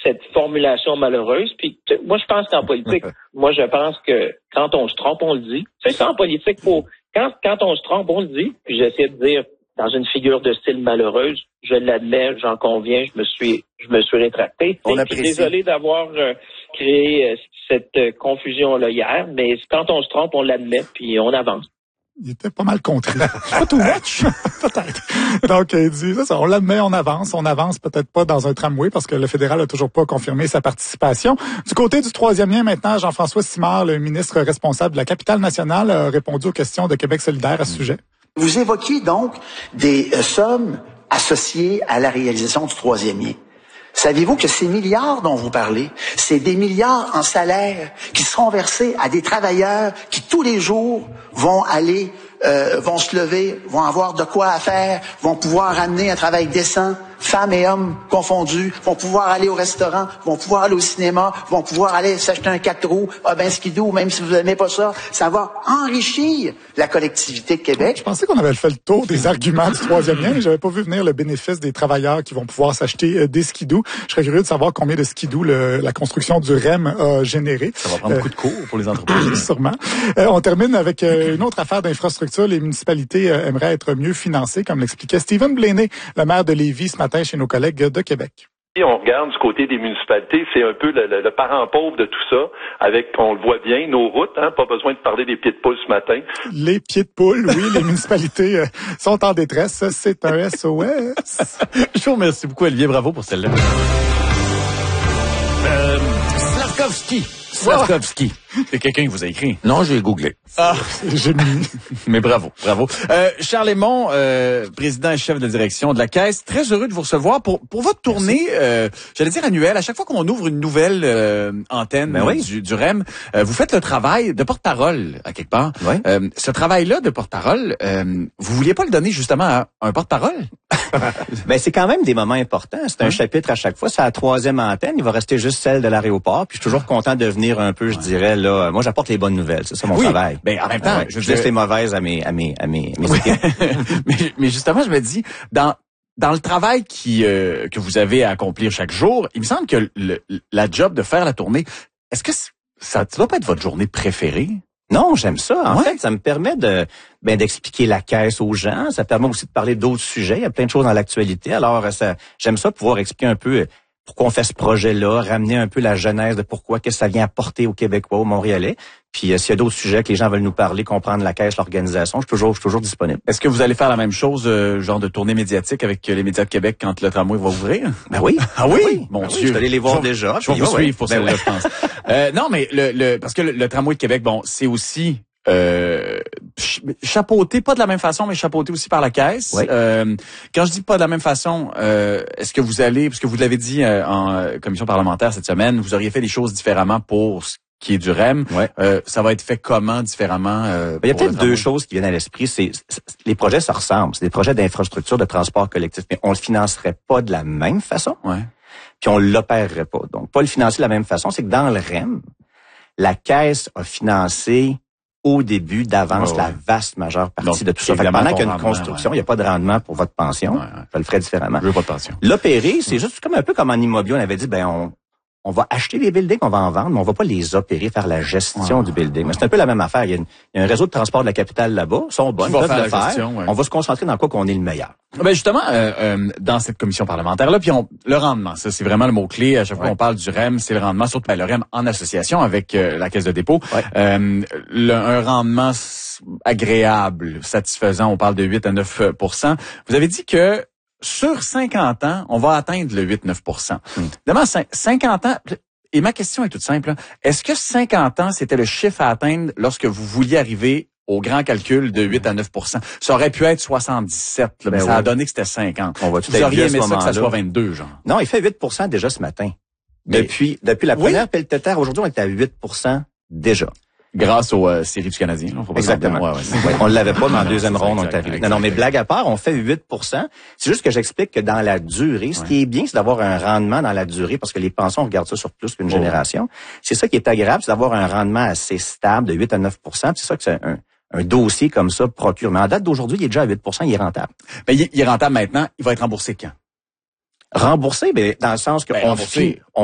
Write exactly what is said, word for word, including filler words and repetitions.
cette formulation malheureuse. Puis moi, je pense qu'en politique, moi, je pense que quand on se trompe, on le dit. Tu sais, ça, en politique, faut quand quand on se trompe, on le dit. Puis j'essaie de dire dans une figure de style malheureuse, je l'admets, j'en conviens, je me suis je me suis rétracté. On je suis désolé d'avoir euh, créé euh, cette euh, confusion-là hier, mais quand on se trompe, on l'admet, puis on avance. Il était pas mal contrit. Pas too much, peut-être. Donc, il dit, ça, ça, on l'admet, on avance. On avance peut-être pas dans un tramway parce que le fédéral a toujours pas confirmé sa participation. Du côté du troisième lien, maintenant, Jean-François Simard, le ministre responsable de la capitale nationale, a répondu aux questions de Québec solidaire à ce sujet. Vous évoquiez donc des euh, sommes associées à la réalisation du troisième lien. Savez-vous que ces milliards dont vous parlez, c'est des milliards en salaire qui seront versés à des travailleurs qui tous les jours vont aller, euh, vont se lever, vont avoir de quoi à faire, vont pouvoir amener un travail décent, femmes et hommes confondus, vont pouvoir aller au restaurant, vont pouvoir aller au cinéma, vont pouvoir aller s'acheter un quatre roues, ah ben skidoo, même si vous n'aimez pas ça, ça va enrichir la collectivité de Québec. Je pensais qu'on avait fait le tour des arguments du troisième lien, mais j'avais pas vu venir le bénéfice des travailleurs qui vont pouvoir s'acheter des skidoo. Je serais curieux de savoir combien de skidoo le, la construction du R E M a généré. Ça va prendre euh, beaucoup de cours pour les entreprises. Sûrement. Euh, on termine avec euh, une autre affaire d'infrastructure. Les municipalités euh, aimeraient être mieux financées, comme l'expliquait Stephen Blaney, le maire de Lévis, ce matin chez nos collègues de Québec. Si on regarde du côté des municipalités, c'est un peu le, le, le parent pauvre de tout ça, avec, on le voit bien, nos routes, hein, pas besoin de parler des pieds de poule ce matin. Les pieds de poule, oui, les municipalités euh, sont en détresse, c'est un S O S. Je vous remercie beaucoup, Olivier, bravo pour celle-là. Euh, Slavkovski. Slavkovski. C'est quelqu'un qui vous a écrit. Non, j'ai googlé. Ah, j'ai mis. Mais bravo, bravo. Euh, Charles Aymon, euh, président et chef de direction de la Caisse, très heureux de vous recevoir pour pour votre tournée, euh, j'allais dire annuelle. À chaque fois qu'on ouvre une nouvelle euh, antenne ben oui. du, du R E M, euh, vous faites le travail de porte-parole à quelque part. Oui. Euh, ce travail-là de porte-parole, euh, vous vouliez pas le donner justement à un porte-parole? Ben c'est quand même des moments importants. C'est un oui. chapitre à chaque fois. C'est la troisième antenne. Il va rester juste celle de l'aéroport. Puis je suis toujours content de venir un peu, je dirais là. Moi, j'apporte les bonnes nouvelles. C'est ça mon oui. travail. Ben en même temps, ouais. je, je laisse les mauvaises à mes à mes à mes, mes oui. mais, mais justement, je me dis dans dans le travail qui euh, que vous avez à accomplir chaque jour, il me semble que le, la job de faire la tournée, est-ce que ça ne doit pas être votre journée préférée? Non, j'aime ça. En ouais. fait, ça me permet de ben d'expliquer la Caisse aux gens. Ça permet aussi de parler d'autres sujets. Il y a plein de choses dans l'actualité. Alors, ça, j'aime ça pouvoir expliquer un peu pourquoi on fait ce projet-là, ramener un peu la genèse de pourquoi, qu'est-ce que ça vient apporter aux Québécois, aux Montréalais. Puis euh, s'il y a d'autres sujets que les gens veulent nous parler, comprendre la Caisse, l'organisation, je suis toujours, je suis toujours disponible. Est-ce que vous allez faire la même chose, euh, genre de tournée médiatique avec les médias de Québec quand le tramway va ouvrir? Ben oui. Ah oui? oui. Mon ben Dieu. Oui, je vais aller les voir je, déjà. Je vais vous suivre pour ben celle-là, ouais. je pense. euh, non, mais le, le parce que le, le tramway de Québec, bon, c'est aussi Euh, chapeauté, pas de la même façon, mais chapeauté aussi par la Caisse. Oui. Euh, quand je dis pas de la même façon, euh, est-ce que vous allez, parce que vous l'avez dit euh, en commission parlementaire cette semaine, vous auriez fait les choses différemment pour ce qui est du R E M. Ouais. Euh, ça va être fait comment différemment? Euh, Il y a peut-être deux choses qui viennent à l'esprit. C'est, c'est les projets se ressemblent. C'est des projets d'infrastructure de transport collectif, mais on le financerait pas de la même façon. Ouais. Puis on l'opérerait pas. Donc pas le financer de la même façon. C'est que dans le R E M, la Caisse a financé au début d'avance oh, ouais. la vaste majeure partie Donc, de tout ça. Fait que pendant qu'il y a une construction, il ouais. n'y a pas de rendement pour votre pension. Ouais, ouais. Je le ferai différemment. Je veux pas de pension. L'opérer, c'est juste comme un peu comme en immobilier. On avait dit, ben on, on va acheter des buildings, on va en vendre, mais on va pas les opérer, faire la gestion ouais. du building. Mais c'est un peu la même affaire. Il y a, une, il y a un réseau de transport de la capitale là-bas. Ils sont bonnes, ils peuvent le faire. Gestion, ouais. On va se concentrer dans quoi qu'on est le meilleur. Ben justement, euh, euh, dans cette commission parlementaire-là, puis on, le rendement, ça c'est vraiment le mot-clé. À chaque fois qu'on parle du R E M, c'est le rendement, surtout ben, le R E M en association avec euh, la Caisse de dépôt. Ouais. Euh, le, un rendement agréable, satisfaisant, on parle de huit à neuf pour cent. Vous avez dit que sur cinquante ans, on va atteindre le huit à neuf pour cent. Hum. Évidemment, cinquante ans... Et ma question est toute simple. Est-ce que cinquante ans, c'était le chiffre à atteindre lorsque vous vouliez arriver au grand calcul de huit à neuf pour cent? Ça aurait pu être soixante-dix-sept, là, mais ben ça oui. a donné que c'était cinquante. On va tout vous auriez aimé ça que ça là. soit vingt-deux, genre? Non, il fait huit pour cent déjà ce matin. Mais depuis depuis la première oui. pelletère, aujourd'hui, on est à huit pour cent déjà. Grâce aux euh, séries du Canadien. Là, faut pas Exactement. Ouais, ouais, ouais. On l'avait pas, mais en deuxième ronde, on est arrivé. Non, non, mais blague à part, on fait huit pour cent. C'est juste que j'explique que dans la durée, ce ouais. qui est bien, c'est d'avoir un rendement dans la durée, parce que les pensions, on regarde ça sur plus qu'une oh. génération. C'est ça qui est agréable, c'est d'avoir un rendement assez stable de huit à neuf pour cent. C'est ça que c'est un, un dossier comme ça procure. Mais en date d'aujourd'hui, il est déjà à huit pour cent, il est rentable. Ben, il est rentable maintenant. Il va être remboursé quand? Remboursé, ben, dans le sens qu'on ben, fait...